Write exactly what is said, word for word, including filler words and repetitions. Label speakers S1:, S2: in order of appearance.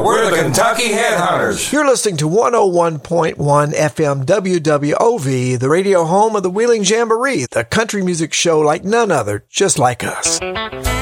S1: we're the Kentucky Headhunters.
S2: You're listening to one oh one point one F M W W O V, the radio home of the Wheeling Jamboree, the country music show like none other, just like us.